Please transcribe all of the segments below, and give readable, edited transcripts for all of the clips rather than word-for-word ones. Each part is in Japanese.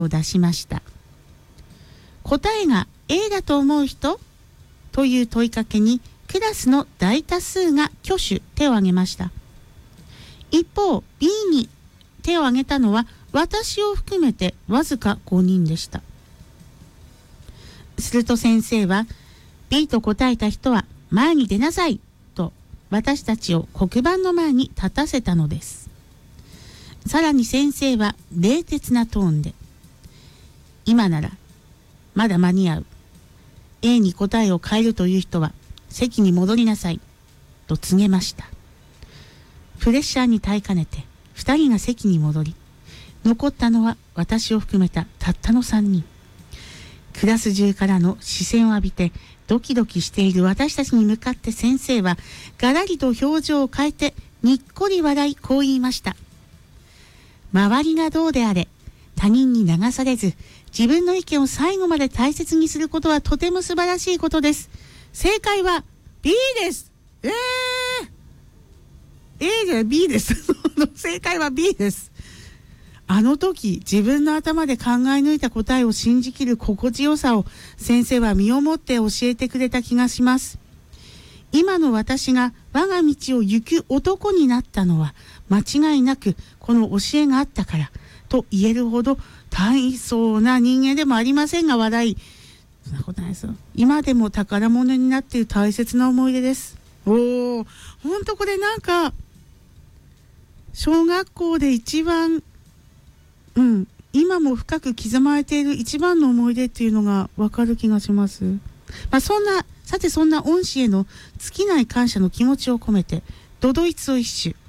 を出しました。答えが A だと思う人という問いかけにクラスの大多数が挙手手を挙げました。一方 B に手を挙げたのは私を含めてわずか5人でした。すると先生は B と答えた人は前に出なさいと私たちを黒板の前に立たせたのです。さらに先生は冷徹なトーンで、今ならまだ間に合う。A に答えを変えるという人は席に戻りなさいと告げました。プレッシャーに耐えかねて2人が席に戻り、残ったのは私を含めたたったの3人。クラス中からの視線を浴びてドキドキしている私たちに向かって先生はがらりと表情を変えてにっこり笑いこう言いました。周りがどうであれ他人に流されず自分の意見を最後まで大切にすることはとても素晴らしいことです。正解は B です。A じゃない B です正解は B です。あの時自分の頭で考え抜いた答えを信じきる心地よさを先生は身をもって教えてくれた気がします。今の私が我が道を行く男になったのは間違いなくこの教えがあったからと言えるほど大層な人間でもありませんが笑い、そんなことないですよ。今でも宝物になっている大切な思い出です。ほんとこれなんか小学校で一番今も深く刻まれている一番の思い出っていうのがわかる気がします。そんな恩師への尽きない感謝の気持ちを込めて都々逸を一首。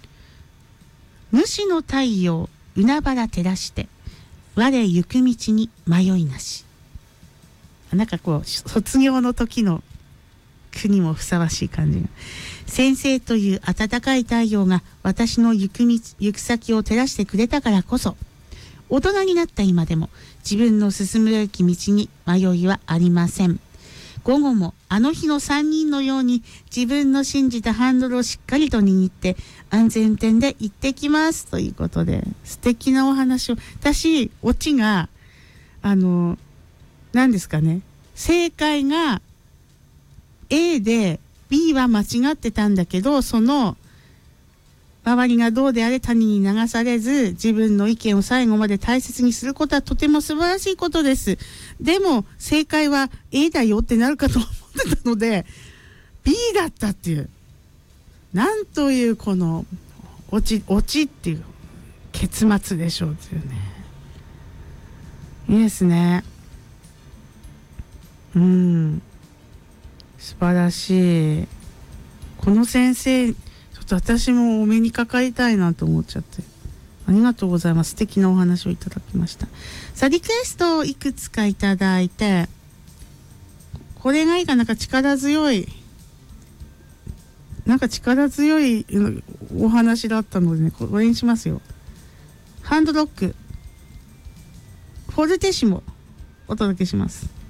主の太陽海原照らして我行く道に迷いなし。なんかこう卒業の時の句にもふさわしい感じが。先生という暖かい太陽が私の行く先を照らしてくれたからこそ、大人になった今でも自分の進むべき道に迷いはありません。午後もあの日の3人のように自分の信じたハンドルをしっかりと握って安全運転で行ってきますということで、素敵なお話を。私オチが何ですかね、正解が A で B は間違ってたんだけど、その周りがどうであれ他人に流されず自分の意見を最後まで大切にすることはとても素晴らしいことです。でも正解は A だよってなるかと思ってたので B だったっていう、なんというこのオチっていう結末でしょうっていうね。いいですね。素晴らしい。この先生私もお目にかかりたいなと思っちゃって、ありがとうございます。素敵なお話をいただきました。さあリクエストをいくつかいただいて、これがいいかなんか力強いお話だったのでね、これにしますよ。ハンドロックフォルテシモお届けします。